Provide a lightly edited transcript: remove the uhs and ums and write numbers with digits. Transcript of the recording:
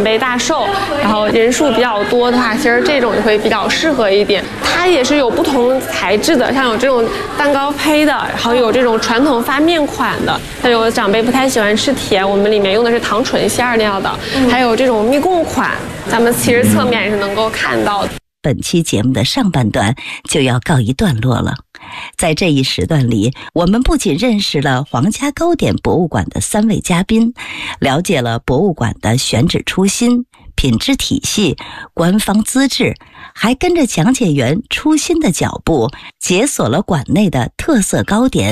杯大寿，然后人数比较多的话，其实这种也会比较适合一点。它也是有不同材质的，像有这种蛋糕胚的，然后有这种传统发面款的。像有长辈不太喜欢吃甜，我们里面用的是糖醇馅料的，还有这种蜜供款，咱们其实侧面也是能够看到的。 本期节目的上半段就要告一段落了。在这一时段里，我们不仅认识了皇家糕点博物馆的3位嘉宾，了解了博物馆的选址初心、品质体系、官方资质，还跟着讲解员初心的脚步，解锁了馆内的特色糕点